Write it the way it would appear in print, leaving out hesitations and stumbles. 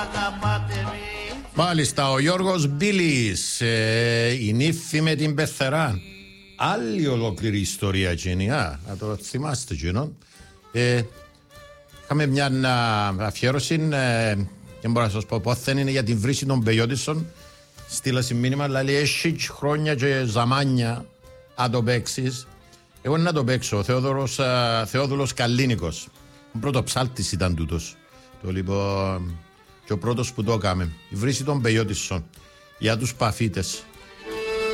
Μάλιστα, ο Γιώργος Μπίλης, η νύφη με την πεθερά. Άλλη ολόκληρη ιστορία εκείνη, να το θυμάστε εκείνο. Είχαμε μια αφιέρωση, δεν μπορώ να σας πω πότε είναι, για την βρύση των Πεγιώτισσων. Στείλασε μήνυμα, λέει έχει χρόνια και ζαμάνια να το παίξεις. Εγώ να το παίξω, ο Θεόδουλος Καλλίνικος. Ο πρώτο ψάλτης ήταν τούτος. Το λοιπόν, και ο πρώτος που το έκαμε. Η βρύση των Πεγιώτισσων για τους παφίτες.